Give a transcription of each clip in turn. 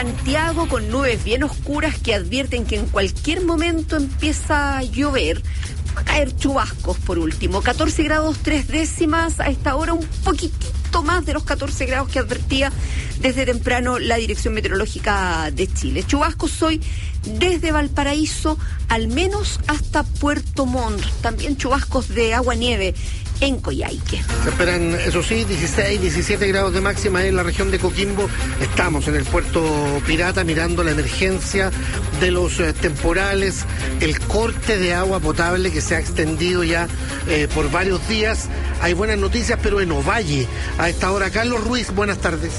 Santiago, con nubes bien oscuras que advierten que en cualquier momento empieza a llover. Va a caer chubascos por último. 14 grados 3 décimas a esta hora, un poquitito más de los 14 grados que advertía desde temprano la Dirección Meteorológica de Chile. Chubascos hoy desde Valparaíso al menos hasta Puerto Montt. También chubascos de agua-nieve en Coyhaique. Se esperan, eso sí, 16, 17 grados de máxima en la región de Coquimbo. Estamos en el puerto Pirata mirando la emergencia de los temporales, el corte de agua potable que se ha extendido ya por varios días. Hay buenas noticias, pero en Ovalle a esta hora. Carlos Ruiz, buenas tardes.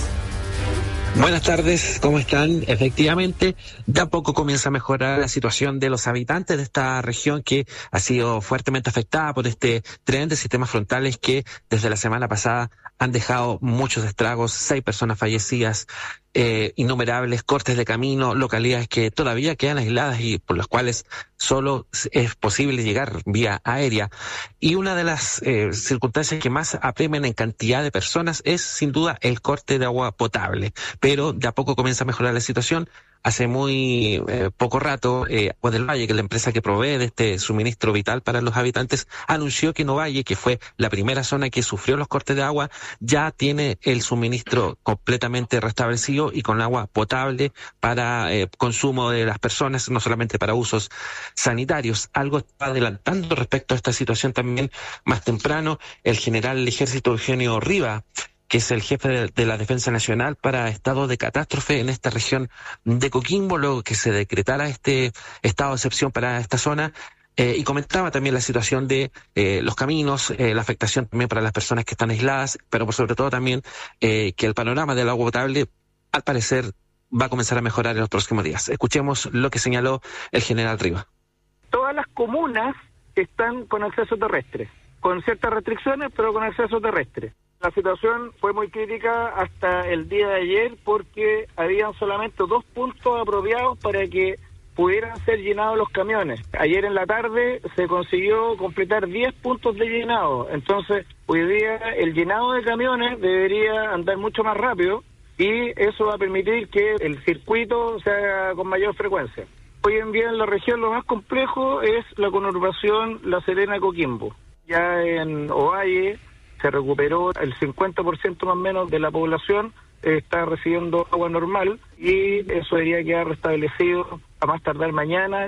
Buenas tardes, ¿cómo están? Efectivamente, de a poco comienza a mejorar la situación de los habitantes de esta región que ha sido fuertemente afectada por este tren de sistemas frontales que desde la semana pasada han dejado muchos estragos, 6 personas fallecidas, innumerables cortes de camino, localidades que todavía quedan aisladas y por las cuales solo es posible llegar vía aérea. Y una de las circunstancias que más apremian en cantidad de personas es sin duda el corte de agua potable, pero de a poco comienza a mejorar la situación. Hace muy poco rato, Agua del Valle, que es la empresa que provee de este suministro vital para los habitantes, anunció que en Ovalle, que fue la primera zona que sufrió los cortes de agua, ya tiene el suministro completamente restablecido y con agua potable para consumo de las personas, no solamente para usos sanitarios. Algo está adelantando respecto a esta situación también más temprano el general del Ejército Eugenio Riva, que es el jefe de la Defensa Nacional para estado de catástrofe en esta región de Coquimbo, luego que se decretara este estado de excepción para esta zona, y comentaba también la situación de los caminos, la afectación también para las personas que están aisladas, pero por sobre todo también que el panorama del agua potable, al parecer, va a comenzar a mejorar en los próximos días. Escuchemos lo que señaló el general Riva. Todas las comunas están con acceso terrestre, con ciertas restricciones, pero con acceso terrestre. La situación fue muy crítica hasta el día de ayer porque habían solamente 2 puntos apropiados para que pudieran ser llenados los camiones. Ayer en la tarde se consiguió completar 10 puntos de llenado. Entonces, hoy día el llenado de camiones debería andar mucho más rápido y eso va a permitir que el circuito se haga con mayor frecuencia. Hoy en día en la región lo más complejo es la conurbación La Serena-Coquimbo. Ya en Ovalle se recuperó el 50% más o menos de la población, está recibiendo agua normal y eso debería quedar restablecido a más tardar mañana.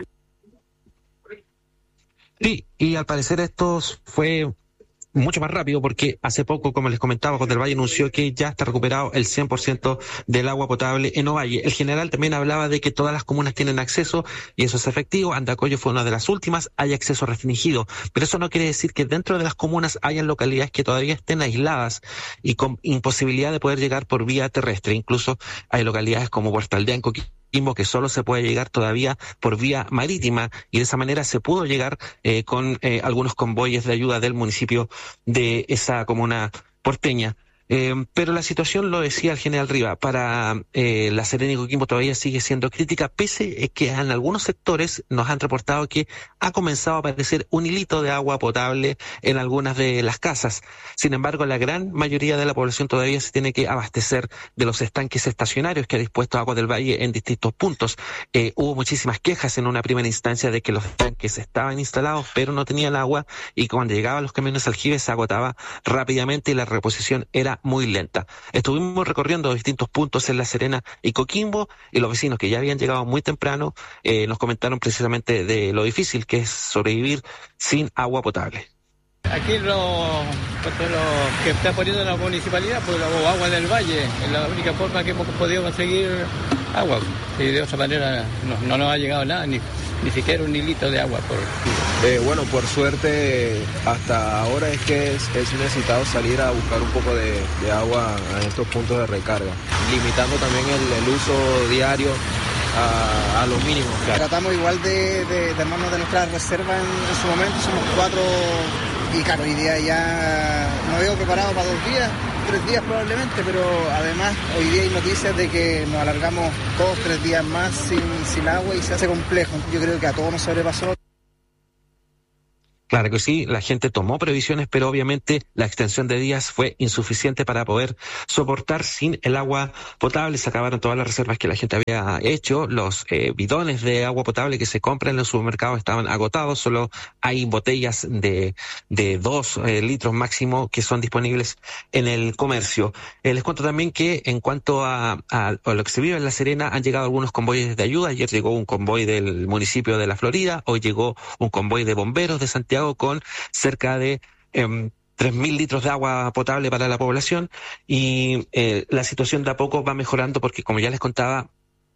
Sí, y al parecer esto fue mucho más rápido porque hace poco, como les comentaba, Agua del Valle anunció que ya está recuperado el 100% del agua potable en Ovalle. El general también hablaba de que todas las comunas tienen acceso y eso es efectivo. Andacollo fue una de las últimas, hay acceso restringido, pero eso no quiere decir que dentro de las comunas hayan localidades que todavía estén aisladas y con imposibilidad de poder llegar por vía terrestre. Incluso hay localidades como Puerto Aldea en Coquimbo que solo se puede llegar todavía por vía marítima y de esa manera se pudo llegar con algunos convoyes de ayuda del municipio de esa comuna porteña. Pero la situación, lo decía el general Riva, para La Serena y Coquimbo todavía sigue siendo crítica, pese a que en algunos sectores nos han reportado que ha comenzado a aparecer un hilito de agua potable en algunas de las casas. Sin embargo, la gran mayoría de la población todavía se tiene que abastecer de los estanques estacionarios que ha dispuesto Agua del Valle en distintos puntos. Hubo muchísimas quejas en una primera instancia de que los estanques estaban instalados pero no tenían agua y cuando llegaban los camiones aljibes se agotaba rápidamente y la reposición era muy lenta. Estuvimos recorriendo distintos puntos en La Serena y Coquimbo y los vecinos que ya habían llegado muy temprano nos comentaron precisamente de lo difícil que es sobrevivir sin agua potable. Aquí lo que está poniendo la municipalidad, pues la Agua del Valle, es la única forma que hemos podido conseguir agua. Y de otra manera no nos ha llegado nada, ni siquiera un hilito de agua. Bueno, por suerte hasta ahora es que es necesitado salir a buscar un poco de agua en estos puntos de recarga, limitando también el uso diario a los mínimos. Tratamos igual de armarnos de nuestras reservas en su momento, somos 4 y claro, hoy día ya nos veo preparado para 2 días, 3 días probablemente, pero además hoy día hay noticias de que nos alargamos 2, 3 días más sin agua y se hace complejo. Yo creo que a todos nos sobrepasó. Claro que sí, la gente tomó previsiones, pero obviamente la extensión de días fue insuficiente para poder soportar sin el agua potable. Se acabaron todas las reservas que la gente había hecho. Los bidones de agua potable que se compran en los supermercados estaban agotados. Solo hay botellas de 2 litros máximo que son disponibles en el comercio. Les cuento también que en cuanto a lo que se vive en La Serena, han llegado algunos convoyes de ayuda. Ayer llegó un convoy del municipio de La Florida, hoy llegó un convoy de bomberos de Santiago con cerca de 3.000 litros de agua potable para la población, y la situación de a poco va mejorando porque, como ya les contaba,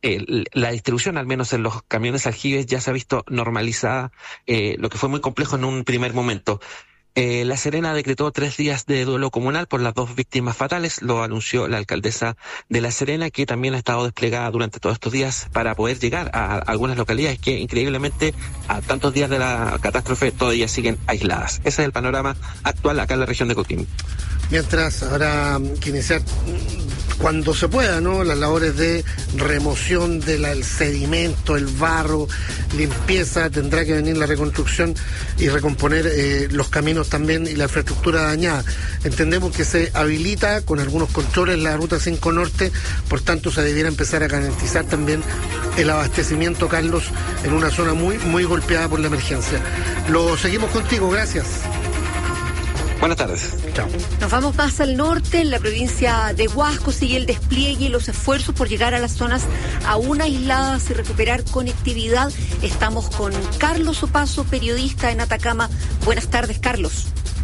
la distribución, al menos en los camiones aljibes, ya se ha visto normalizada, lo que fue muy complejo en un primer momento. La Serena decretó 3 días de duelo comunal por las 2 víctimas fatales. Lo anunció la alcaldesa de La Serena, que también ha estado desplegada durante todos estos días para poder llegar a algunas localidades que, increíblemente, a tantos días de la catástrofe todavía siguen aisladas. Ese es el panorama actual acá en la región de Coquimbo. Mientras habrá que iniciar, cuando se pueda, ¿no?, las labores de remoción del sedimento, el barro, limpieza, tendrá que venir la reconstrucción y recomponer los caminos también y la infraestructura dañada. Entendemos que se habilita con algunos controles la ruta 5 Norte, por tanto se debiera empezar a garantizar también el abastecimiento, Carlos, en una zona muy, muy golpeada por la emergencia. Lo seguimos contigo, gracias. Buenas tardes. Chao. Nos vamos más al norte. En la provincia de Huasco sigue el despliegue y los esfuerzos por llegar a las zonas aún aisladas y recuperar conectividad. Estamos con Carlos Opaso, periodista en Atacama. Buenas tardes, Carlos.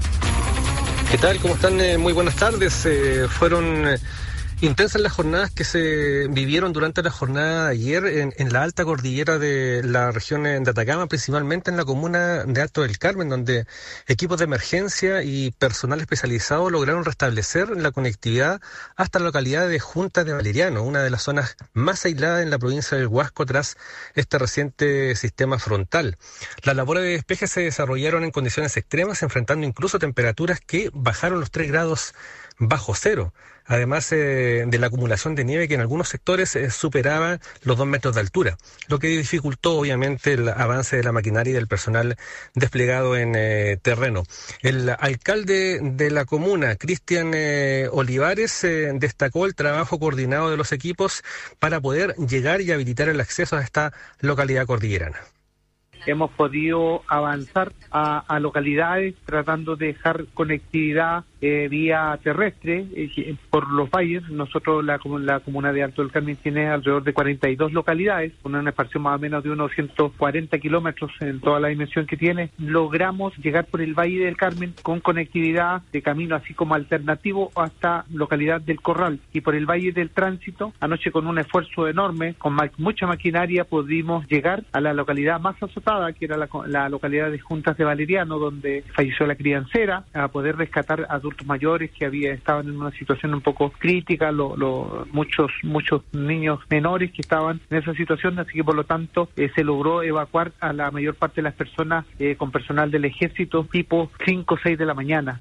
¿Qué tal? ¿Cómo están? Muy buenas tardes. Fueron intensas las jornadas que se vivieron durante la jornada de ayer en la alta cordillera de la región de Atacama, principalmente en la comuna de Alto del Carmen, donde equipos de emergencia y personal especializado lograron restablecer la conectividad hasta la localidad de Junta de Valeriano, una de las zonas más aisladas en la provincia del Huasco tras este reciente sistema frontal. Las labores de despeje se desarrollaron en condiciones extremas, enfrentando incluso temperaturas que bajaron los 3 grados bajo cero. Además de la acumulación de nieve que en algunos sectores superaba los 2 metros de altura, lo que dificultó obviamente el avance de la maquinaria y del personal desplegado en terreno. El alcalde de la comuna, Cristian Olivares, destacó el trabajo coordinado de los equipos para poder llegar y habilitar el acceso a esta localidad cordillerana. Hemos podido avanzar a localidades tratando de dejar conectividad vía terrestre por los valles. Nosotros, la comuna de Alto del Carmen tiene alrededor de 42 localidades, con una expansión más o menos de unos 140 kilómetros en toda la dimensión que tiene. Logramos llegar por el Valle del Carmen con conectividad de camino así como alternativo hasta localidad del Corral. Y por el Valle del Tránsito, anoche con un esfuerzo enorme, con mucha maquinaria, pudimos llegar a la localidad más azotada, que era la localidad de Juntas de Valeriano, donde falleció la criancera, a poder rescatar adultos mayores que estaban en una situación un poco crítica, muchos niños menores que estaban en esa situación, así que por lo tanto se logró evacuar a la mayor parte de las personas con personal del ejército tipo 5 o 6 de la mañana.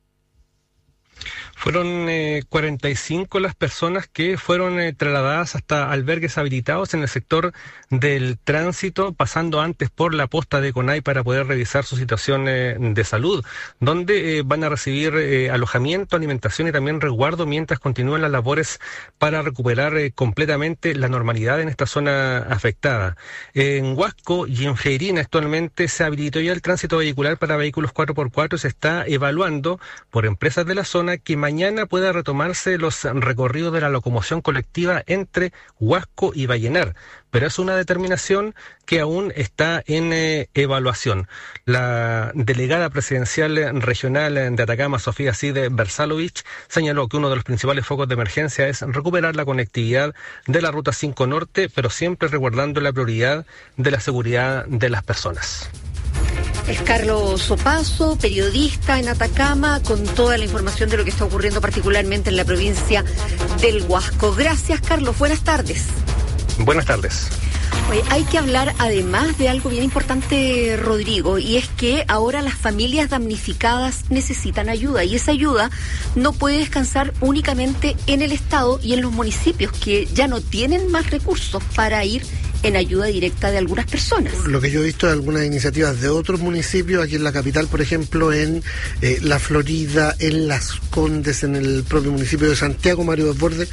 Fueron 45 las personas que fueron trasladadas hasta albergues habilitados en el sector del Tránsito, pasando antes por la posta de Conay para poder revisar su situación de salud, donde van a recibir alojamiento, alimentación y también resguardo mientras continúan las labores para recuperar completamente la normalidad en esta zona afectada. En Huasco y en Freirina actualmente se habilitó ya el tránsito vehicular para vehículos 4x4 y se está evaluando por empresas de la zona que mañana pueda retomarse los recorridos de la locomoción colectiva entre Huasco y Vallenar, pero es una determinación que aún está en evaluación. La delegada presidencial regional de Atacama, Sofía Cide Bersalovich, señaló que uno de los principales focos de emergencia es recuperar la conectividad de la Ruta 5 Norte, pero siempre resguardando la prioridad de la seguridad de las personas. Es Carlos Opaso, periodista en Atacama, con toda la información de lo que está ocurriendo particularmente en la provincia del Huasco. Gracias, Carlos. Buenas tardes. Buenas tardes. Oye, hay que hablar además de algo bien importante, Rodrigo, y es que ahora las familias damnificadas necesitan ayuda, y esa ayuda no puede descansar únicamente en el Estado y en los municipios, que ya no tienen más recursos para ir en ayuda directa de algunas personas. Lo que yo he visto de algunas iniciativas de otros municipios, aquí en la capital, por ejemplo, en La Florida, en Las Condes, en el propio municipio de Santiago, Mario Desbordes,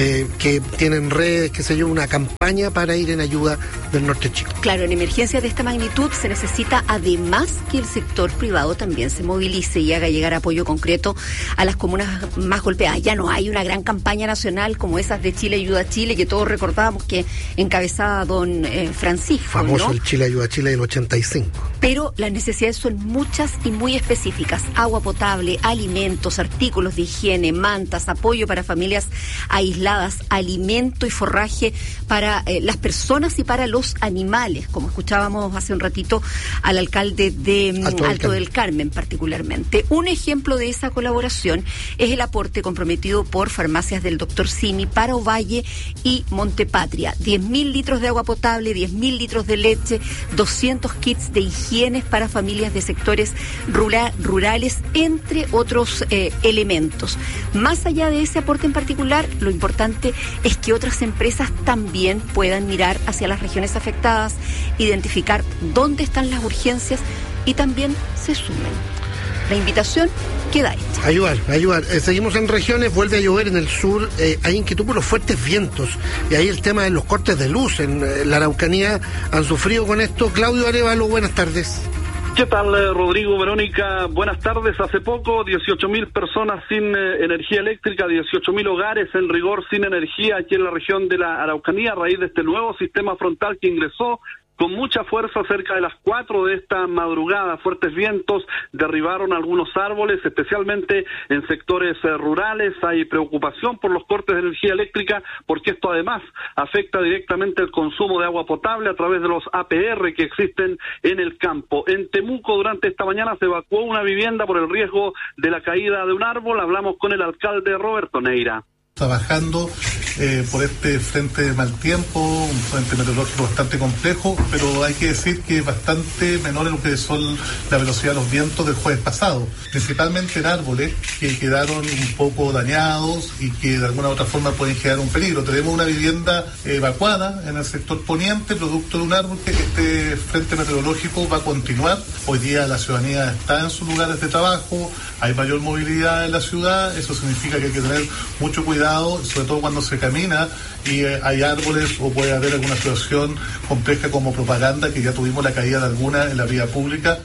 que tienen redes, qué sé yo, una campaña para ir en ayuda del norte chico. Claro, en emergencias de esta magnitud se necesita además que el sector privado también se movilice y haga llegar apoyo concreto a las comunas más golpeadas. Ya no hay una gran campaña nacional como esas de Chile Ayuda a Chile, que todos recordábamos que encabezaba don Francisco. Famoso, ¿no? El Chile Ayuda a Chile del 85. Pero las necesidades son muchas y muy específicas. Agua potable, alimentos, artículos de higiene, mantas, apoyo para familias aisladas, alimento y forraje para las personas y para los animales, como escuchábamos hace un ratito al alcalde de Alto del Carmen particularmente. Un ejemplo de esa colaboración es el aporte comprometido por farmacias del Dr. Simi para Ovalle y Montepatria. 10.000 litros de agua potable, 10.000 litros de leche, 200 kits de higiene para familias de sectores rurales, entre otros elementos. Más allá de ese aporte en particular, lo importante es que otras empresas también puedan mirar hacia las regiones afectadas, identificar dónde están las urgencias y también se sumen. La invitación queda hecha. Ayudar. Seguimos en regiones, vuelve a llover en el sur, hay inquietud por los fuertes vientos, y ahí el tema de los cortes de luz en la Araucanía han sufrido con esto. Claudio Arévalo, buenas tardes. ¿Qué tal, Rodrigo, Verónica? Buenas tardes. Hace poco, 18.000 personas sin energía eléctrica, 18.000 hogares en rigor sin energía aquí en la región de la Araucanía a raíz de este nuevo sistema frontal que ingresó con mucha fuerza cerca de las 4 de esta madrugada. Fuertes vientos derribaron algunos árboles, especialmente en sectores rurales. Hay preocupación por los cortes de energía eléctrica porque esto además afecta directamente el consumo de agua potable a través de los APR que existen en el campo. En Temuco durante esta mañana se evacuó una vivienda por el riesgo de la caída de un árbol. Hablamos con el alcalde Roberto Neira. Trabajando por este frente de mal tiempo, un frente meteorológico bastante complejo, pero hay que decir que es bastante menor en lo que son la velocidad de los vientos del jueves pasado, principalmente en árboles que quedaron un poco dañados y que de alguna u otra forma pueden generar un peligro. Tenemos una vivienda evacuada en el sector poniente, producto de un árbol que este frente meteorológico va a continuar. Hoy día la ciudadanía está en sus lugares de trabajo, hay mayor movilidad en la ciudad, eso significa que hay que tener mucho cuidado, sobre todo cuando se camina y hay árboles o puede haber alguna situación compleja como propaganda, que ya tuvimos la caída de alguna en la vía pública.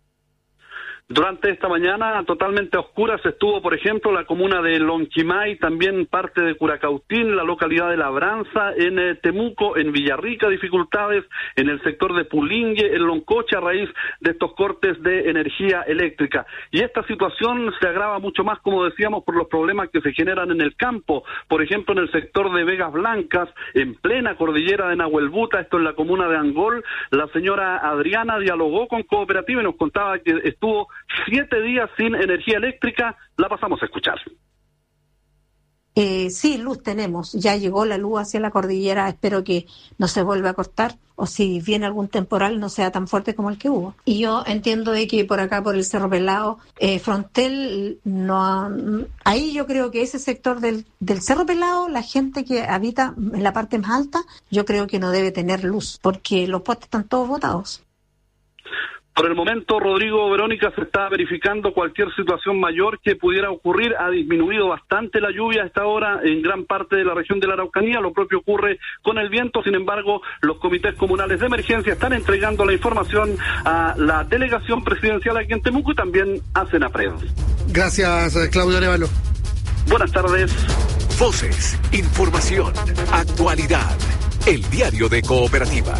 Durante esta mañana, totalmente a oscuras, estuvo, por ejemplo, la comuna de Lonquimay, también parte de Curacautín, la localidad de Labranza, en Temuco, en Villarrica, dificultades en el sector de Pulingue, en Loncoche, a raíz de estos cortes de energía eléctrica. Y esta situación se agrava mucho más, como decíamos, por los problemas que se generan en el campo. Por ejemplo, en el sector de Vegas Blancas, en plena cordillera de Nahuelbuta, esto en la comuna de Angol, la señora Adriana dialogó con Cooperativa y nos contaba que estuvo 7 días sin energía eléctrica. La pasamos a escuchar. Sí, luz tenemos. Ya llegó la luz hacia la cordillera. Espero que no se vuelva a cortar, o si viene algún temporal no sea tan fuerte como el que hubo. Y yo entiendo de que por acá, por el Cerro Pelado, Frontel, ahí yo creo que ese sector del Cerro Pelado, la gente que habita en la parte más alta, yo creo que no debe tener luz, porque los postes están todos botados. Por el momento, Rodrigo, Verónica, se está verificando cualquier situación mayor que pudiera ocurrir. Ha disminuido bastante la lluvia a esta hora en gran parte de la región de la Araucanía. Lo propio ocurre con el viento. Sin embargo, los comités comunales de emergencia están entregando la información a la delegación presidencial aquí en Temuco y también a Senapred. Gracias, Claudio Arévalo. Buenas tardes. Voces, información, actualidad. El diario de Cooperativa.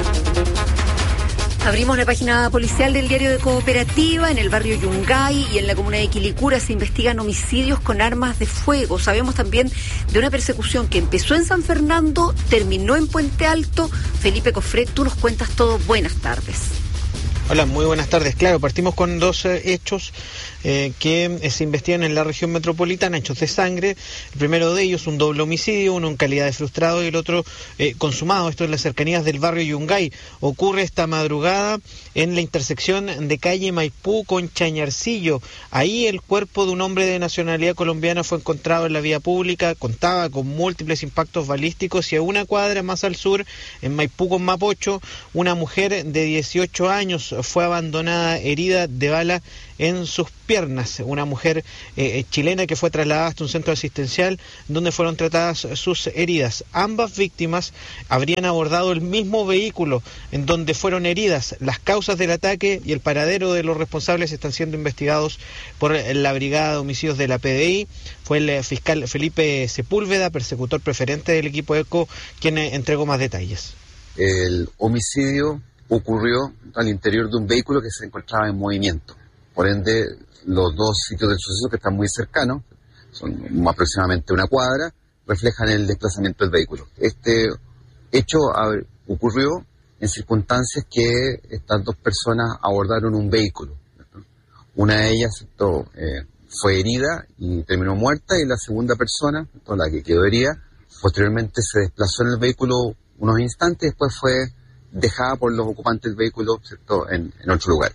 Abrimos la página policial del diario de Cooperativa. En el barrio Yungay y en la comuna de Quilicura se investigan homicidios con armas de fuego. Sabemos también de una persecución que empezó en San Fernando, terminó en Puente Alto. Felipe Cofré, tú nos cuentas todo. Buenas tardes. Hola, muy buenas tardes. Claro, partimos con dos hechos que se investigan en la región metropolitana, hechos de sangre. El primero de ellos, un doble homicidio, uno en calidad de frustrado y el otro consumado. Esto en las cercanías del barrio Yungay. Ocurre esta madrugada en la intersección de calle Maipú con Chañarcillo. Ahí el cuerpo de un hombre de nacionalidad colombiana fue encontrado en la vía pública, contaba con múltiples impactos balísticos, y a una cuadra más al sur, en Maipú con Mapocho, una mujer de 18 años fue abandonada herida de bala en sus piernas, una mujer chilena que fue trasladada hasta un centro asistencial donde fueron tratadas sus heridas. Ambas víctimas habrían abordado el mismo vehículo en donde fueron heridas. Las causas del ataque y el paradero de los responsables están siendo investigados por la Brigada de Homicidios de la PDI. Fue el fiscal Felipe Sepúlveda, persecutor preferente del equipo ECO, quien entregó más detalles. El homicidio ocurrió al interior de un vehículo que se encontraba en movimiento. Por ende, los dos sitios del suceso, que están muy cercanos, son aproximadamente una cuadra, reflejan el desplazamiento del vehículo. Este hecho ocurrió en circunstancias que estas dos personas abordaron un vehículo. Una de ellas fue herida y terminó muerta, y la segunda persona, la que quedó herida, posteriormente se desplazó en el vehículo unos instantes, después fue dejada por los ocupantes del vehículo, ¿cierto?, en otro lugar.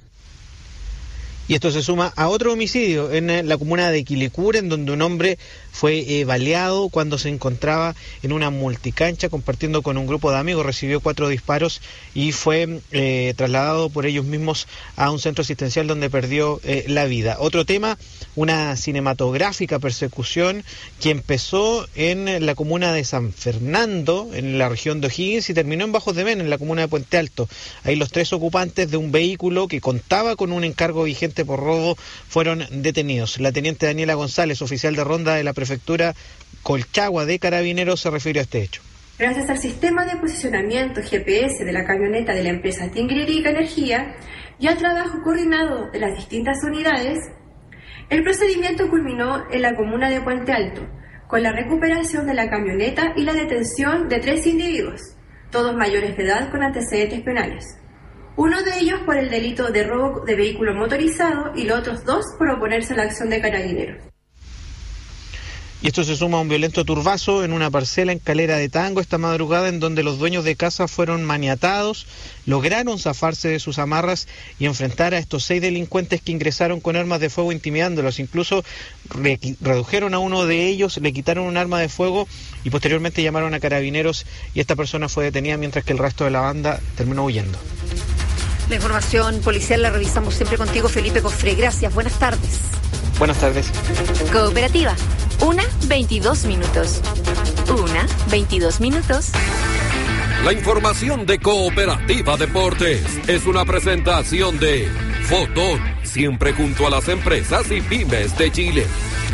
Y esto se suma a otro homicidio en la comuna de Quilicura, en donde un hombre fue baleado cuando se encontraba en una multicancha compartiendo con un grupo de amigos. Recibió 4 disparos y fue trasladado por ellos mismos a un centro asistencial donde perdió la vida. Otro tema, una cinematográfica persecución que empezó en la comuna de San Fernando, en la región de O'Higgins, y terminó en Bajos de Mena, en la comuna de Puente Alto. Ahí los 3 ocupantes de un vehículo que contaba con un encargo vigente por robo fueron detenidos. La teniente Daniela González, oficial de ronda de la prefectura Colchagua de Carabineros, se refirió a este hecho. Gracias al sistema de posicionamiento GPS de la camioneta de la empresa Tingririca Energía y al trabajo coordinado de las distintas unidades, el procedimiento culminó en la comuna de Puente Alto, con la recuperación de la camioneta y la detención de 3 individuos, todos mayores de edad con antecedentes penales. Uno de ellos por el delito de robo de vehículo motorizado y los otros 2 por oponerse a la acción de Carabineros. Y esto se suma a un violento turbazo en una parcela en Calera de Tango esta madrugada, en donde los dueños de casa fueron maniatados, lograron zafarse de sus amarras y enfrentar a estos 6 delincuentes que ingresaron con armas de fuego intimidándolos. Incluso redujeron a uno de ellos, le quitaron un arma de fuego y posteriormente llamaron a Carabineros, y esta persona fue detenida mientras que el resto de la banda terminó huyendo. La información policial la revisamos siempre contigo, Felipe Cofré. Gracias, buenas tardes. Buenas tardes. Cooperativa, 1:22 minutos. 1:22 minutos. La información de Cooperativa Deportes es una presentación de Fotón, siempre junto a las empresas y pymes de Chile.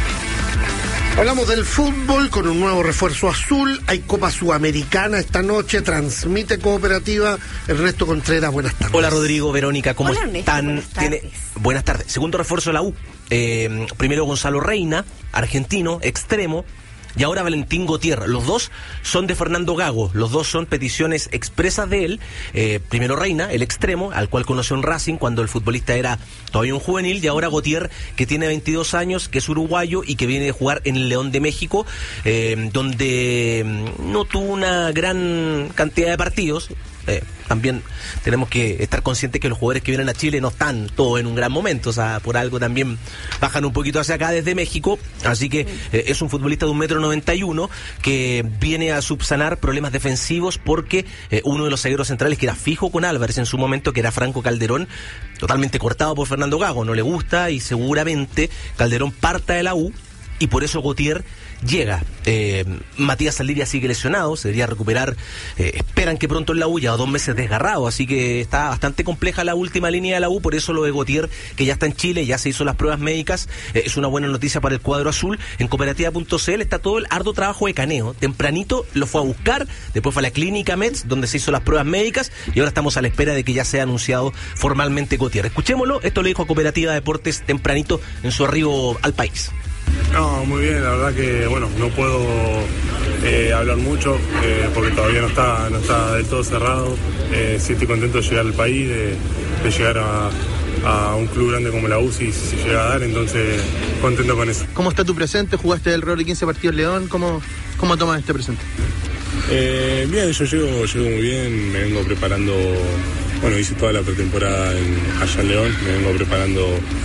Hablamos del fútbol con un nuevo refuerzo azul. Hay Copa Sudamericana esta noche, transmite Cooperativa. Ernesto Contreras, buenas tardes. Hola Rodrigo, Verónica, ¿cómo Hola, Ernesto, están? buenas tardes. Buenas tardes. Segundo refuerzo de la U. Primero Gonzalo Reina, argentino, extremo. Y ahora Valentín Gautier. Los dos son de Fernando Gago. Los dos son peticiones expresas de él. Primero Reina, el extremo, al cual conoció en Racing cuando el futbolista era todavía un juvenil. Y ahora Gautier, que tiene 22 años, que es uruguayo y que viene de jugar en el León de México, donde no tuvo una gran cantidad de partidos. También tenemos que estar conscientes que los jugadores que vienen a Chile no están todos en un gran momento, o sea, por algo también bajan un poquito hacia acá desde México, así que es un futbolista de 1,91 m que viene a subsanar problemas defensivos porque uno de los zagueros centrales que era fijo con Álvarez en su momento, que era Franco Calderón, totalmente cortado por Fernando Gago, no le gusta y seguramente Calderón parta de la U y por eso Gautier llega. Matías Saldivia sigue lesionado, se debería recuperar, esperan que pronto en la U, ya 2 meses desgarrado, así que está bastante compleja la última línea de la U, por eso lo de Gautier, que ya está en Chile, ya se hizo las pruebas médicas, es una buena noticia para el cuadro azul. En cooperativa.cl está todo el arduo trabajo de Caneo, tempranito lo fue a buscar, después fue a la clínica Mets, donde se hizo las pruebas médicas, y ahora estamos a la espera de que ya sea anunciado formalmente Gautier. Escuchémoslo, esto lo dijo a Cooperativa Deportes tempranito en su arribo al país. No, muy bien, la verdad que, bueno, no puedo hablar mucho, porque todavía no está del todo cerrado. Sí estoy contento de llegar al país, de llegar a un club grande como la U si llega a dar, entonces contento con eso. ¿Cómo está tu presente? ¿Jugaste alrededor de 15 partidos en León? ¿Cómo tomas este presente? Bien, yo llego muy bien, me vengo preparando, hice toda la pretemporada allá en León, me vengo preparando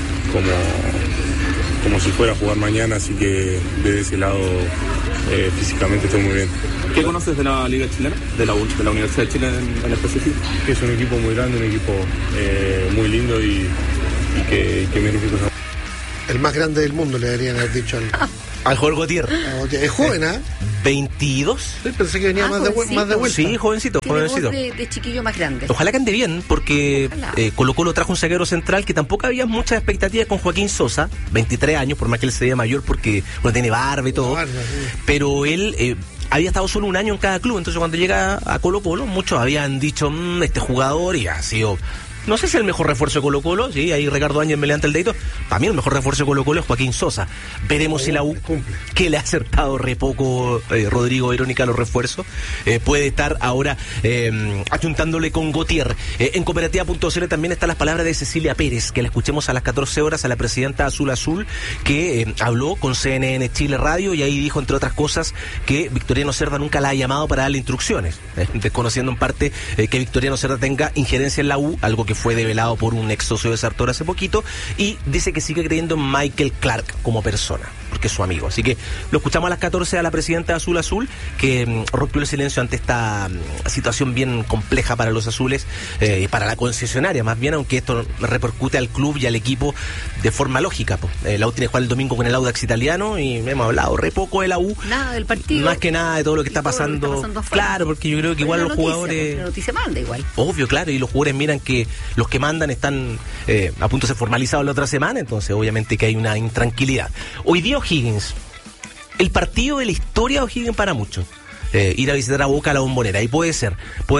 como si fuera a jugar mañana, así que desde ese lado físicamente estoy muy bien. ¿Qué conoces de la Liga Chilena, de la Universidad de Chile en específico? Que es un equipo muy grande, un equipo muy lindo y que merece cosas. El más grande del mundo, le deberían haber dicho al Jorge Gutiérrez. Es joven, ¿ah? 22. Sí, pensé que venía más de vuelta. Sí, jovencito. De chiquillo más grande. Ojalá que ande bien, porque Colo-Colo trajo un zaguero central que tampoco había muchas expectativas con Joaquín Sosa, 23 años, por más que él se vea mayor porque tiene barba y todo. Pero él había estado solo un año en cada club, entonces cuando llega a Colo-Colo, muchos habían dicho, este jugador, y ha sido... No sé si el mejor refuerzo de Colo-Colo, sí, ahí Ricardo Ángel me levanta el dedito. Para mí el mejor refuerzo de Colo-Colo es Joaquín Sosa. Veremos si la U, que le ha acertado re poco Rodrigo Verónica los refuerzos, puede estar ahora achuntándole con Gautier. En cooperativa.cl también están las palabras de Cecilia Pérez, que la escuchemos a las 14 horas a la presidenta Azul, que habló con CNN Chile Radio y ahí dijo, entre otras cosas, que Victoriano Cerda nunca la ha llamado para darle instrucciones, desconociendo en parte que Victoriano Cerda tenga injerencia en la U, algo que fue develado por un ex socio de Sartor hace poquito, y dice que sigue creyendo en Michael Clark como persona, porque es su amigo. Así que lo escuchamos a las 14 a la presidenta Azul, que rompió el silencio ante esta situación bien compleja para los azules y para la concesionaria, más bien, aunque esto repercute al club y al equipo de forma lógica. La U tiene que jugar el domingo con el Audax italiano y hemos hablado re poco de la U. Nada del partido. Más que nada de todo lo que está pasando. Claro, porque yo creo que igual los jugadores... La noticia manda igual. Obvio, claro, y los jugadores miran que los que mandan están a punto de ser formalizados la otra semana, entonces obviamente que hay una intranquilidad. Hoy día O'Higgins, el partido de la historia de O'Higgins para muchos. Ir a visitar a Boca a la Bombonera, y puede ser.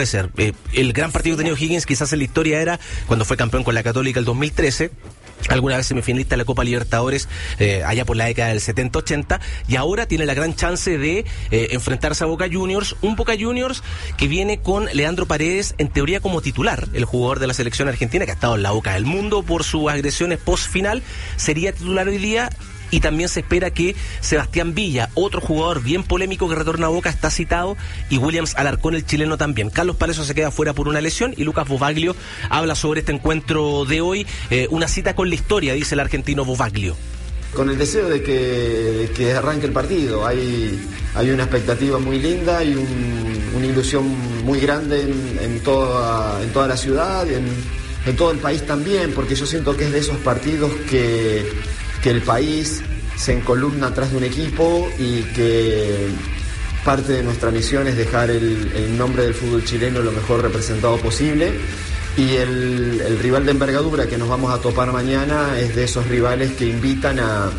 El gran partido que tenía O'Higgins quizás en la historia era cuando fue campeón con la Católica el 2013, alguna vez semifinalista de la Copa Libertadores allá por la década del 70-80, y ahora tiene la gran chance de enfrentarse a Boca Juniors, un Boca Juniors que viene con Leandro Paredes en teoría como titular, el jugador de la selección argentina que ha estado en la boca del mundo por sus agresiones post-final, sería titular hoy día. Y también se espera que Sebastián Villa, otro jugador bien polémico que retorna a Boca, está citado, y Williams Alarcón, el chileno, también. Carlos Palacio se queda fuera por una lesión, y Lucas Bovaglio habla sobre este encuentro de hoy, una cita con la historia, dice el argentino Bovaglio. Con el deseo de que arranque el partido, hay una expectativa muy linda y una ilusión muy grande en toda la ciudad, en todo el país también, porque yo siento que es de esos partidos que el país se encolumna atrás de un equipo y que parte de nuestra misión es dejar el nombre del fútbol chileno lo mejor representado posible, y el rival de envergadura que nos vamos a topar mañana es de esos rivales que invitan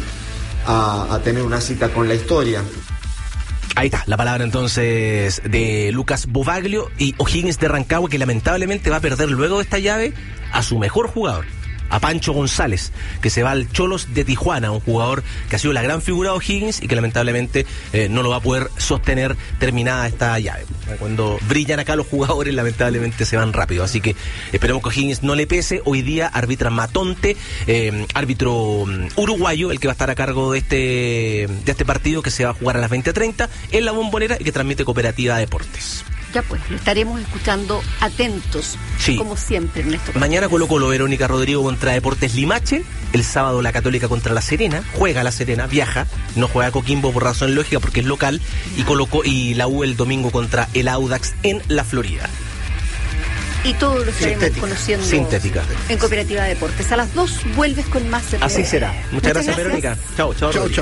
a tener una cita con la historia. Ahí está, la palabra entonces de Lucas Bovaglio, y O'Higgins de Rancagua, que lamentablemente va a perder luego de esta llave a su mejor jugador, a Pancho González, que se va al Cholos de Tijuana, un jugador que ha sido la gran figura de O'Higgins y que lamentablemente no lo va a poder sostener terminada esta llave. Cuando brillan acá los jugadores, lamentablemente se van rápido, así que esperemos que O'Higgins no le pese. Hoy día arbitra Matonte, árbitro uruguayo, el que va a estar a cargo de este partido, que se va a jugar a las 20:30 en la Bombonera y que transmite Cooperativa Deportes. Ya pues, lo estaremos escuchando atentos, sí, como siempre, Néstor. Mañana Colo-Colo, Verónica, Rodrigo, contra Deportes Limache. El sábado la Católica contra La Serena. Juega La Serena, viaja. No juega Coquimbo por razón lógica porque es local. Y la U el domingo contra el Audax en la Florida. Y todo lo estaremos conociendo en Cooperativa Deportes. A las 2 vuelves con más. Así será. Muchas gracias, Verónica. Chao.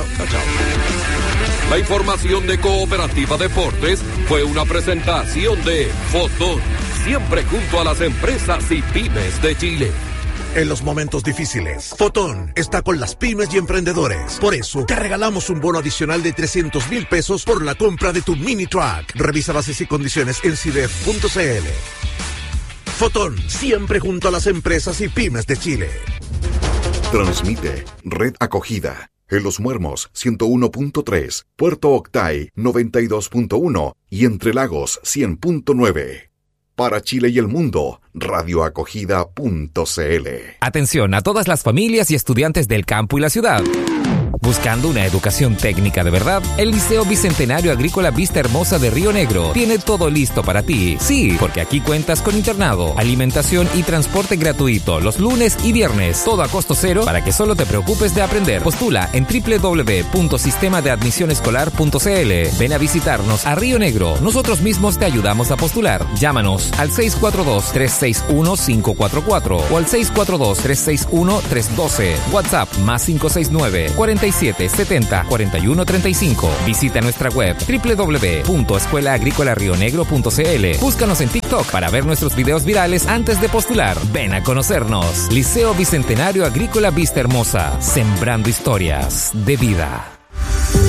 La información de Cooperativa Deportes fue una presentación de Fotón, siempre junto a las empresas y pymes de Chile. En los momentos difíciles, Fotón está con las pymes y emprendedores. Por eso, te regalamos un bono adicional de 300,000 pesos por la compra de tu mini truck. Revisa bases y condiciones en cidef.cl. Fotón, siempre junto a las empresas y pymes de Chile. Transmite Red Acogida. En Los Muermos 101.3, Puerto Octay 92.1 y Entre Lagos 100.9. Para Chile y el mundo, radioacogida.cl. Atención a todas las familias y estudiantes del campo y la ciudad. Buscando una educación técnica de verdad, el Liceo Bicentenario Agrícola Vista Hermosa de Río Negro tiene todo listo para ti. Sí, porque aquí cuentas con internado, alimentación y transporte gratuito los lunes y viernes, todo a costo cero para que solo te preocupes de aprender. Postula en www.sistemadeadmisionescolar.cl. Ven a visitarnos a Río Negro. Nosotros mismos te ayudamos a postular. Llámanos al 642-361-544 o al 642-361-312. WhatsApp más 569 47 70 41 35. Visita nuestra web www.escuelaagricolaRioNegro.cl. Búscanos en TikTok para ver nuestros videos virales antes de postular. Ven a conocernos. Liceo Bicentenario Agrícola Vista Hermosa, sembrando historias de vida.